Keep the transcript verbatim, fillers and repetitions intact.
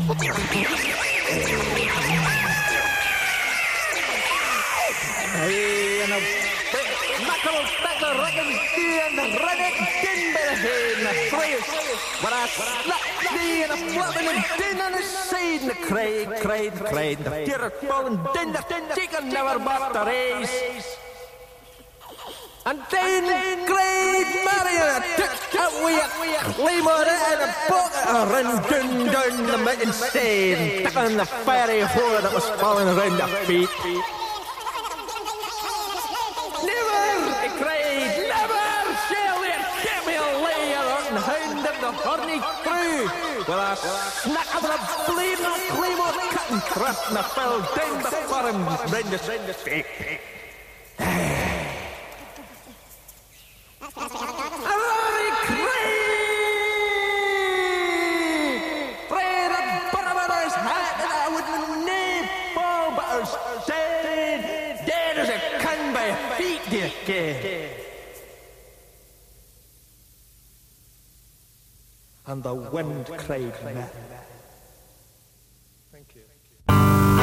Hey, and a big knuckle back the reckon and the redneck din by the head and the phrase. When I slap thee and a flapping and din on the side and the craig, craig, craig, the fear falling din the chicken never bought the race. And then great Marion took away a claymore and a bucket and ran down, down the mountain side, stuck on the fiery whore that was falling around their feet. Never, he cried, never shall there get me a layer and hound of the horny crew. With a snack of the bleeding claymore cut and thrust and I fell down before him round the feet. And the wind cried,